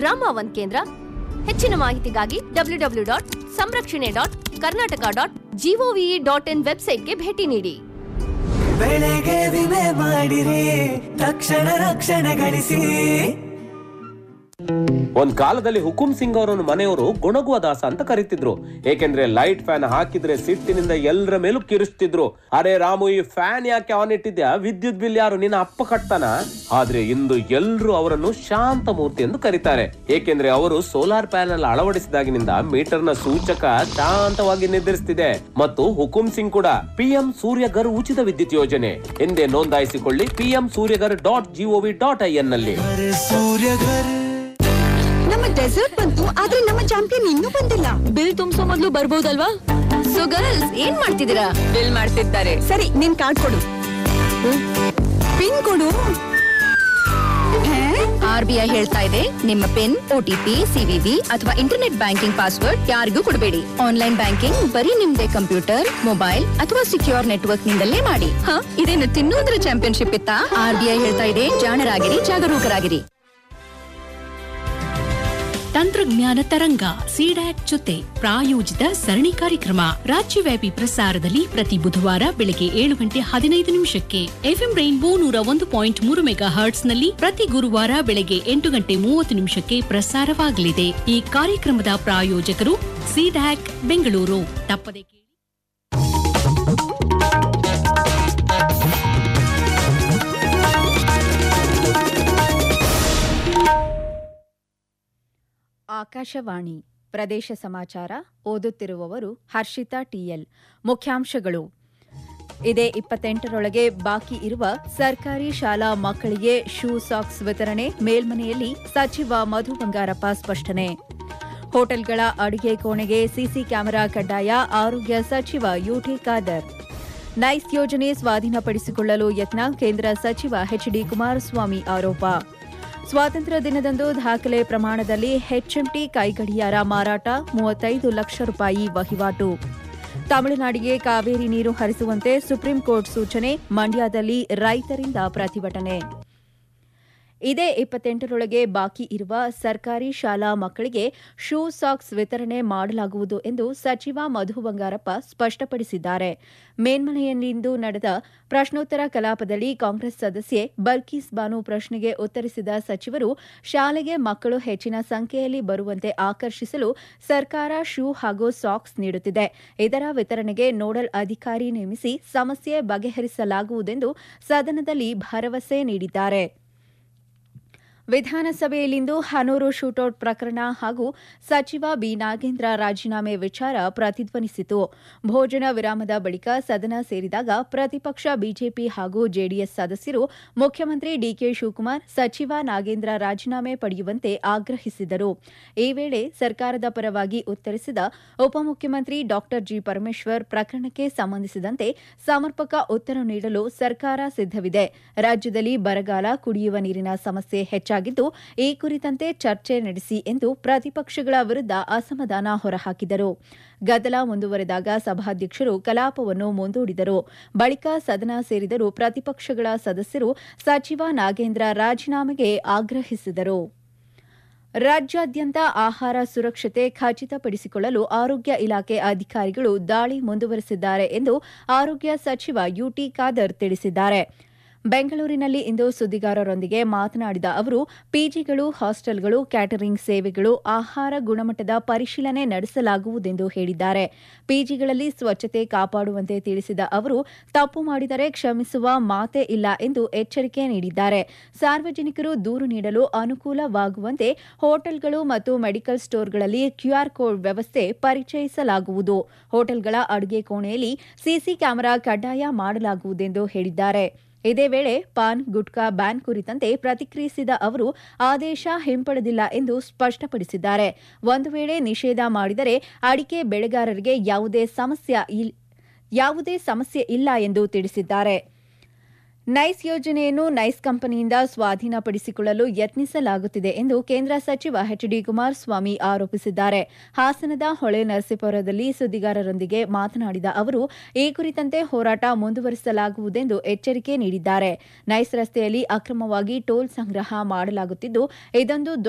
ಗ್ರಾಮ 1 ಕೇಂದ್ರ. ಹೆಚ್ಚಿನ ಮಾಹಿತಿಗಾಗಿ www.samrakshane.karnataka.gov.in ವೆಬ್ಸೈಟ್ಗೆ ಭೇಟಿ ನೀಡಿ. ಬೆಳೆಗೆ ವಿಮೆ ಮಾಡಿರಿ, ತಕ್ಷಣ ರಕ್ಷಣೆ ಗಳಿಸಿ. ಒಂದ್ ಕಾಲದಲ್ಲಿ ಹುಕುಂ ಸಿಂಗ್ ಅವರನ್ನು ಮನೆಯವರು ಗೊಣಗುವ ದಾಸ ಅಂತ ಕರೀತಿದ್ರು. ಏಕೆಂದ್ರೆ ಲೈಟ್ ಫ್ಯಾನ್ ಹಾಕಿದ್ರೆ ಸಿಟ್ಟಿನಿಂದ ಎಲ್ಲರ ಮೇಲೂ ಕಿರಿಸ್ತಿದ್ರು. ಅರೆ ರಾಮು, ಈ ಫ್ಯಾನ್ ಯಾಕೆ ಆನ್ ಇಟ್ಟಿದ್ಯಾ? ವಿದ್ಯುತ್ ಬಿಲ್ ಯಾರು ನಿನ್ನ ಅಪ್ಪ ಕಟ್ತಾನ? ಆದ್ರೆ ಇಂದು ಎಲ್ರು ಅವರನ್ನು ಶಾಂತ ಮೂರ್ತಿ ಎಂದು ಕರೀತಾರೆ. ಏಕೆಂದ್ರೆ ಅವರು ಸೋಲಾರ್ ಪ್ಯಾನೆಲ್ ಅಳವಡಿಸಿದಾಗಿನಿಂದ ಮೀಟರ್ನ ಸೂಚಕ ಶಾಂತವಾಗಿ ನಿರ್ಧರಿಸುತ್ತಿದೆ. ಮತ್ತು ಹುಕುಂ ಸಿಂಗ್ ಕೂಡ PM ಸೂರ್ಯಘರ್ ಉಚಿತ ವಿದ್ಯುತ್ ಯೋಜನೆ ಎಂದೇ ನೋಂದಾಯಿಸಿಕೊಳ್ಳಿ pmsuryaghar.gov.in ನಲ್ಲಿ. ನಮ್ಮ ಡೆಸರ್ಟ್ ಬಂತು, ಆದ್ರೆ ನಮ್ಮ ಚಾಂಪಿಯನ್ ಇನ್ನೂ ಬಂದಿಲ್ಲ. ಬಿಲ್ ತುಂಬಿಸೋ ಮೊದಲು ಬರ್ಬೋದಲ್ವಾ? ಸೊ ಗರ್ಲ್ಸ್, ಏನ್ ಮಾಡ್ತಿದ್ದೀರಾ? ಬಿಲ್ ಮಾಡ್ತಿದ್ದಾರೆ. ಸರಿ, ನಿನ್ ಕಾರ್ಡ್ ಕೊಡು. ಪಿನ್ ಕೊಡು. RBI ಹೇಳ್ತಾ ಇದೆ, ನಿಮ್ಮ ಪಿನ್, OTP, CVV ಅಥವಾ ಇಂಟರ್ನೆಟ್ ಬ್ಯಾಂಕಿಂಗ್ ಪಾಸ್ವರ್ಡ್ ಯಾರಿಗೂ ಕೊಡಬೇಡಿ. ಆನ್ಲೈನ್ ಬ್ಯಾಂಕಿಂಗ್ ಬರೀ ನಿಮ್ದೇ ಕಂಪ್ಯೂಟರ್, ಮೊಬೈಲ್ ಅಥವಾ ಸಿಕ್ಯೂರ್ ನೆಟ್ವರ್ಕ್ ನಿಂದಲೇ ಮಾಡಿ. ಇದೇನು ತಿನ್ನೋದ್ರ ಚಾಂಪಿಯನ್ಶಿಪ್ ಇತ್ತಾ? RBI ಹೇಳ್ತಾ ಇದೆ, ಜಾಣರಾಗಿರಿ, ಜಾಗರೂಕರಾಗಿರಿ. ತಂತ್ರಜ್ಞಾನ ತರಂಗ ಸಿಡ್ಯಾಕ್ ಜೊತೆ ಪ್ರಾಯೋಜಿತ ಸರಣಿ ಕಾರ್ಯಕ್ರಮ ರಾಜ್ಯವ್ಯಾಪಿ ಪ್ರಸಾರದಲ್ಲಿ ಪ್ರತಿ ಬುಧವಾರ ಬೆಳಗ್ಗೆ 7:15 FM ರೈನ್ಬೋ 101.3 ಮೆಗಾಹರ್ಟ್ಸ್ ನಲ್ಲಿ ಪ್ರತಿ ಗುರುವಾರ ಬೆಳಗ್ಗೆ 8:30 ಪ್ರಸಾರವಾಗಲಿದೆ. ಈ ಕಾರ್ಯಕ್ರಮದ ಪ್ರಾಯೋಜಕರು ಸಿಡ್ಯಾಕ್ ಬೆಂಗಳೂರು. ತಪ್ಪದೆ ಕೇಳಿ. ಆಕಾಶವಾಣಿ ಪ್ರದೇಶ ಸಮಾಚಾರ. ಓದುತ್ತಿರುವವರು ಹರ್ಷಿತಾ ಟಿಎಲ್. ಮುಖ್ಯಾಂಶಗಳು: ಇದೇ 28ರೊಳಗೆ ಬಾಕಿ ಇರುವ ಸರ್ಕಾರಿ ಶಾಲಾ ಮಕ್ಕಳಿಗೆ ಶೂ ಸಾಕ್ಸ್ ವಿತರಣೆ, ಮೇಲ್ಮನೆಯಲ್ಲಿ ಸಚಿವ ಮಧು ಬಂಗಾರಪ್ಪ ಸ್ಪಷ್ಟನೆ. ಹೋಟೆಲ್ಗಳ ಅಡುಗೆ ಕೋಣೆಗೆ ಸಿಸಿ ಕ್ಯಾಮೆರಾ ಕಡ್ಡಾಯ, ಆರೋಗ್ಯ ಸಚಿವ ಯುಟಿ ಖಾದರ್. ನೈಸ್ ಯೋಜನೆ ಸ್ವಾಧೀನಪಡಿಸಿಕೊಳ್ಳಲು ಯತ್ನ, ಕೇಂದ್ರ ಸಚಿವ ಎಚ್ಡಿ ಕುಮಾರಸ್ವಾಮಿ ಆರೋಪ. ಸ್ವಾತಂತ್ರ್ಯ ದಿನದಂದು ದಾಖಲೆ ಪ್ರಮಾಣದಲ್ಲಿ HMT ಕೈಗಡಿಯಾರ ಮಾರಾಟ, 35 ಲಕ್ಷ ರೂಪಾಯಿ ವಹಿವಾಟು. ತಮಿಳುನಾಡಿಗೆ ಕಾವೇರಿ ನೀರು ಹರಿಸುವಂತೆ ಸುಪ್ರೀಂ ಕೋರ್ಟ್ ಸೂಚನೆ, ಮಂಡ್ಯದಲ್ಲಿ ರೈತರಿಂದ ಪ್ರತಿಭಟನೆ. ಇದೇ 28ರೊಳಗೆ ಬಾಕಿ ಇರುವ ಸರ್ಕಾರಿ ಶಾಲಾ ಮಕ್ಕಳಿಗೆ ಶೂ ಸಾಕ್ಸ್ ವಿತರಣೆ ಮಾಡಲಾಗುವುದು ಎಂದು ಸಚಿವ ಮಧು ಬಂಗಾರಪ್ಪ ಸ್ಪಷ್ಟಪಡಿಸಿದ್ದಾರೆ. ಮೇಲ್ಮನೆಯಲ್ಲಿಂದು ನಡೆದ ಪ್ರಶ್ನೋತ್ತರ ಕಲಾಪದಲ್ಲಿ ಕಾಂಗ್ರೆಸ್ ಸದಸ್ಯೆ ಬಲ್ಕೀಸ್ ಬಾನು ಪ್ರಶ್ನೆಗೆ ಉತ್ತರಿಸಿದ ಸಚಿವರು, ಶಾಲೆಗೆ ಮಕ್ಕಳು ಹೆಚ್ಚಿನ ಸಂಖ್ಯೆಯಲ್ಲಿ ಬರುವಂತೆ ಆಕರ್ಷಿಸಲು ಸರ್ಕಾರ ಶೂ ಹಾಗೂ ಸಾಕ್ಸ್ ನೀಡುತ್ತಿದೆ. ಇದರ ವಿತರಣೆಗೆ ನೋಡಲ್ ಅಧಿಕಾರಿ ನೇಮಿಸಿ ಸಮಸ್ಯೆ ಬಗೆಹರಿಸಲಾಗುವುದೆಂದು ಸದನದಲ್ಲಿ ಭರವಸೆ ನೀಡಿದ್ದಾರೆ. ವಿಧಾನಸಭೆಯಲ್ಲಿಂದು ಹನೂರು ಶೂಟೌಟ್ ಪ್ರಕರಣ ಹಾಗೂ ಸಚಿವ ಬಿ ನಾಗೇಂದ್ರ ರಾಜೀನಾಮೆ ವಿಚಾರ ಪ್ರತಿಧ್ವನಿಸಿತು. ಭೋಜನ ವಿರಾಮದ ಬಳಿಕ ಸದನ ಸೇರಿದಾಗ ಪ್ರತಿಪಕ್ಷ ಬಿಜೆಪಿ ಹಾಗೂ ಜೆಡಿಎಸ್ ಸದಸ್ಯರು ಮುಖ್ಯಮಂತ್ರಿ ಡಿಕೆ ಶಿವಕುಮಾರ್, ಸಚಿವ ನಾಗೇಂದ್ರ ರಾಜೀನಾಮೆ ಪಡೆಯುವಂತೆ ಆಗ್ರಹಿಸಿದರು. ಈ ವೇಳೆ ಸರ್ಕಾರದ ಪರವಾಗಿ ಉತ್ತರಿಸಿದ ಉಪಮುಖ್ಯಮಂತ್ರಿ ಡಾ ಜಿ ಪರಮೇಶ್ವರ್, ಪ್ರಕರಣಕ್ಕೆ ಸಂಬಂಧಿಸಿದಂತೆ ಸಮರ್ಪಕ ಉತ್ತರ ನೀಡಲು ಸರ್ಕಾರ ಸಿದ್ದವಿದೆ. ರಾಜ್ಯದಲ್ಲಿ ಬರಗಾಲ, ಕುಡಿಯುವ ನೀರಿನ ಸಮಸ್ಯೆ ಹೆಚ್ಚಾಗಿದ್ದು, ಈ ಕುರಿತಂತೆ ಚರ್ಚೆ ನಡೆಸಿ ಎಂದು ಪ್ರತಿಪಕ್ಷಗಳ ವಿರುದ್ಧ ಅಸಮಾಧಾನ ಹೊರಹಾಕಿದರು. ಗದ್ದಲ ಮುಂದುವರೆದಾಗ ಸಭಾಧ್ಯಕ್ಷರು ಕಲಾಪವನ್ನು ಮುಂದೂಡಿದರು. ಬಳಿಕ ಸದನ ಸೇರಿದರೂ ಪ್ರತಿಪಕ್ಷಗಳ ಸದಸ್ಯರು ಸಚಿವ ನಾಗೇಂದ್ರ ರಾಜೀನಾಮೆಗೆ ಆಗ್ರಹಿಸಿದರು. ರಾಜ್ಯಾದ್ಯಂತ ಆಹಾರ ಸುರಕ್ಷತೆ ಖಚಿತಪಡಿಸಿಕೊಳ್ಳಲು ಆರೋಗ್ಯ ಇಲಾಖೆ ಅಧಿಕಾರಿಗಳು ದಾಳಿ ಮುಂದುವರೆಸಿದ್ದಾರೆ ಎಂದು ಆರೋಗ್ಯ ಸಚಿವ ಯುಟಿ ಖಾದರ್ ತಿಳಿಸಿದ್ದಾರೆ. ಬೆಂಗಳೂರಿನಲ್ಲಿ ಇಂದು ಸುದ್ದಿಗಾರರೊಂದಿಗೆ ಮಾತನಾಡಿದ ಅವರು, ಪಿಜಿಗಳು, ಹಾಸ್ಟೆಲ್ಗಳು, ಕ್ಯಾಟರಿಂಗ್ ಸೇವೆಗಳು ಆಹಾರ ಗುಣಮಟ್ಟದ ಪರಿಶೀಲನೆ ನಡೆಸಲಾಗುವುದೆಂದು ಹೇಳಿದ್ದಾರೆ. ಪಿಜಿಗಳಲ್ಲಿ ಸ್ವಚ್ಛತೆ ಕಾಪಾಡುವಂತೆ ತಿಳಿಸಿದ ಅವರು, ತಪ್ಪು ಮಾಡಿದರೆ ಕ್ಷಮಿಸುವ ಮಾತೇ ಇಲ್ಲ ಎಂದು ಎಚ್ಚರಿಕೆ ನೀಡಿದ್ದಾರೆ. ಸಾರ್ವಜನಿಕರು ದೂರು ನೀಡಲು ಅನುಕೂಲವಾಗುವಂತೆ ಹೋಟೆಲ್ಗಳು ಮತ್ತು ಮೆಡಿಕಲ್ ಸ್ಟೋರ್ಗಳಲ್ಲಿ QR ಕೋಡ್ ವ್ಯವಸ್ಥೆ ಪರಿಚಯಿಸಲಾಗುವುದು. ಹೋಟೆಲ್ಗಳ ಅಡುಗೆ ಕೋಣೆಯಲ್ಲಿ ಸಿಸಿ ಕ್ಯಾಮೆರಾ ಕಡ್ಡಾಯ ಮಾಡಲಾಗುವುದೆಂದು ಹೇಳಿದ್ದಾರೆ. ಇದೇ ವೇಳೆ ಪಾನ್ ಗುಟ್ಕಾ ಬ್ಯಾನ್ ಕುರಿತಂತೆ ಪ್ರತಿಕ್ರಿಯಿಸಿದ ಅವರು, ಆದೇಶ ಹಿಂಪಡೆದಿಲ್ಲ ಎಂದು ಸ್ಪಷ್ಟಪಡಿಸಿದ್ದಾರೆ. ಒಂದು ವೇಳೆ ನಿಷೇಧ ಮಾಡಿದರೆ ಅಡಿಕೆ ಬೆಳೆಗಾರರಿಗೆ ಯಾವುದೇ ಸಮಸ್ಯೆ ಇಲ್ಲ ಎಂದು ತಿಳಿಸಿದ್ದಾರೆ. ನೈಸ್ ಯೋಜನೆಯನ್ನು ನೈಸ್ ಕಂಪನಿಯಿಂದ ಸ್ವಾಧೀನಪಡಿಸಿಕೊಳ್ಳಲು ಯತ್ನಿಸಲಾಗುತ್ತಿದೆ ಎಂದು ಕೇಂದ್ರ ಸಚಿವ ಎಚ್ಡಿ ಕುಮಾರಸ್ವಾಮಿ ಆರೋಪಿಸಿದ್ದಾರೆ. ಹಾಸನದ ಹೊಳೆ ನರಸೀಪುರದಲ್ಲಿ ಸುದ್ದಿಗಾರರೊಂದಿಗೆ ಮಾತನಾಡಿದ ಅವರು, ಈ ಕುರಿತಂತೆ ಹೋರಾಟ ಮುಂದುವರಿಸಲಾಗುವುದೆಂದು ಎಚ್ಚರಿಕೆ ನೀಡಿದ್ದಾರೆ. ನೈಸ್ ರಸ್ತೆಯಲ್ಲಿ ಅಕ್ರಮವಾಗಿ ಟೋಲ್ ಸಂಗ್ರಹ ಮಾಡಲಾಗುತ್ತಿದ್ದು, ಇದೊಂದು